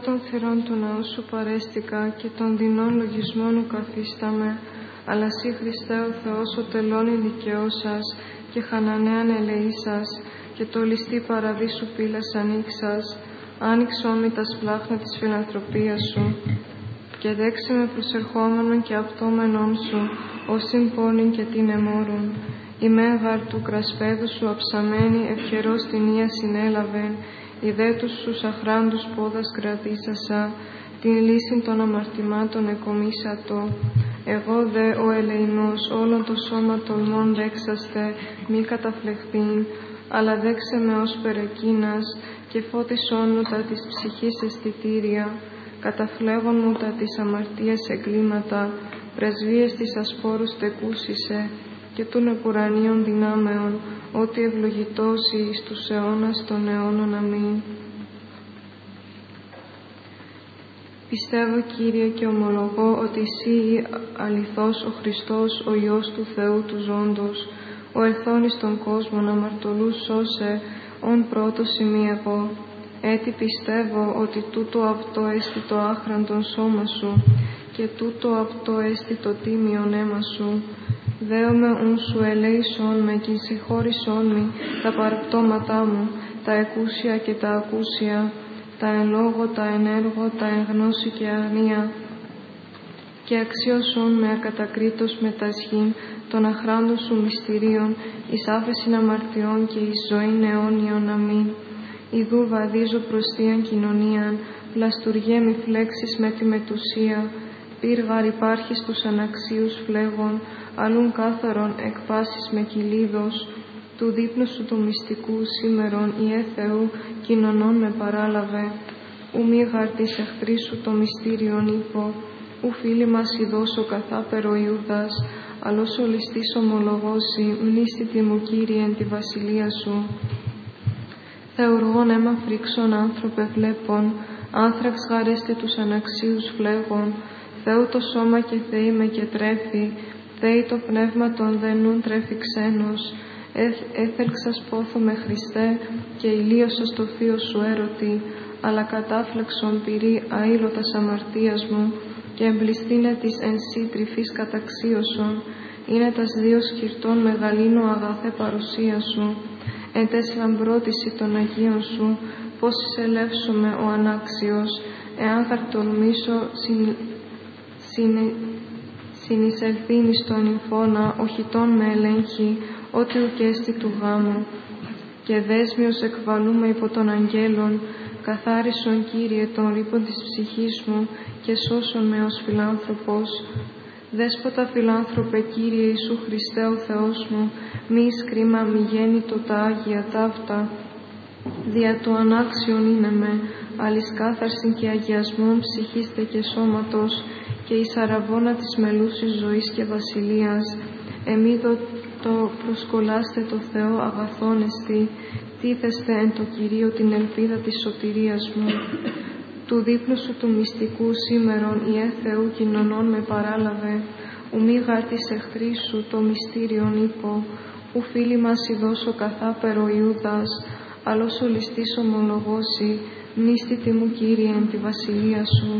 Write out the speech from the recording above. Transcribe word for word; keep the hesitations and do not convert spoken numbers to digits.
των θυρών του ναού σου παρέστηκα και των δεινών λογισμόνου καθίσταμε, αλλά σύ Χριστέ ο Θεός ο τελώνει δικαιώσας και χανανέαν ελεήσας και το ληστή παραδείσου πύλας ανοίξας, άνοιξο μη τα σπλάχνα της φιλανθρωπίας σου και δέξε με προσερχόμενον και αυτόμενον σου, ως συμπόνιν και την εμόρουν. Η μέγαρ του κρασπέδου σου αψαμένη ευχερός την ία συνέλαβεν, η δε τους σου αχράντους πόδας κρατήσασα, την λύση των αμαρτημάτων εκομίσατο. Εγώ δε ο ελεηνός όλον το σώμα τολμών δέξαστε, μη καταφλεχθήν, αλλά δέξε με ως περεκίνας και φώτισόν μου τα της ψυχής αισθητήρια, καταφλέγον μου τα της αμαρτίας εγκλήματα, πρεσβείες της ασπόρους τεκούσισε και των επουρανίων δυνάμεων, ότι ευλογητώσει εις τους αιώνας των αιώνων. Αμήν. Πιστεύω, Κύριε, και ομολογώ ότι εσύ αληθώς ο Χριστός, ο Υιός του Θεού του ζώντος, ο ελθόν εις τον κόσμον αμαρτωλούς σώσε, ον πρώτος ημί εγώ. Έτσι πιστεύω ότι τούτο αυτό έστι το άχραντον σώμα σου και τούτο αυτό έστι το τίμιον αίμα σου. Δέομαι ουν σου ελέησον με και συγχώρησόν μη τα παραπτώματά μου, τα εκούσια και τα ακούσια, τα εν λόγω, τα εν έργο, τα εν γνώση και αγνία, και αξίωσον με ακατακρίτως με τα ισχύν των αχράντων σου μυστηρίων, εις άφεσιν αμαρτιών και εις ζωήν αιώνιον. Αμήν. Ιδού βαδίζω προς θείαν κοινωνίαν, πλαστουργέ μη φλέξεις με τη μετουσία, πύργαρ υπάρχει στους αναξίους φλέγων, αλλούν κάθαρον εκπάσεις με κυλίδος, του δείπνου σου του μυστικού σήμερον, Ιε Θεού, κοινωνών με παράλαβε. Ου μη γαρ της εχθρής σου το μυστήριον είπω, ου φίλοι μας ειδώσω καθάπερο Ιούδας, αλλός ο ληστής ομολογώσει, μνήστητη μου Κύριε εν τη βασιλεία σου. Θεουργών αίμα φρίξον άνθρωπε βλέπων, άνθραξ γαρέστη τους αναξίους φλέγων, Θεού το σώμα και Θεή με και τρέφει, Θεή το πνεύμα των δενούν τρέφει ξένος, έθελξας πόθο με Χριστέ και ηλίωσας το θείο σου έρωτη, αλλά κατάφλεξον πυρή αήλωτας αμαρτίας μου και εμπληστήνε της εν σύ τρυφής καταξίωσον, είναι τας δύο σκυρτών μεγαλύνω αγαθέ παρουσία σου, εν τες λαμπρότηση των Αγίων σου, πώς εισελεύσομαι ο ανάξιος, εάν χαρτολμήσω συν, συν, συνεισελθύνει στον νυμφώνα, οχητών με ελέγχει, ό,τι ουκέστη του γάμου, και δέσμιος εκβαλούμε υπό των αγγέλων, καθάρισον Κύριε των ρήπων της ψυχής μου και σώσον με ως φιλάνθρωπος. Δέσποτα φιλάνθρωπε Κύριε Ιησού Χριστέ ο Θεός μου, μη εις κρίμα μη γέννητο τα Άγια ταύτα, δια το ανάξιον είναι με, αλης κάθαρσιν και αγιασμόν ψυχίστε και σώματος, και εις αραβώνα της μελούσης ζωής και βασιλείας, εμίδο το προσκολάστε το Θεό αγαθόν εστι, τίθεστε εν το Κυρίο την ελπίδα της σωτηρίας μου. Του δείπνου σου του μυστικού σήμερον, Ιε Θεού κοινωνών με παράλαβε, ου μη γάρ της εχθρής σου το μυστήριον είπω, ου φίλοι μας ειδώσω καθάπερο Ιούδας, αλλός ο ληστής ομολογώσει, μνήστητη μου Κύριε εν τη βασιλεία σου.